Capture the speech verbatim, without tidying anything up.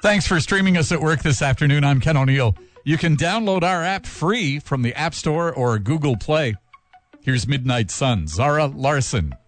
Thanks for streaming us at work this afternoon. I'm Ken O'Neill. You can download our app free from the App Store or Google Play. Here's Midnight Sun, Zara Larson.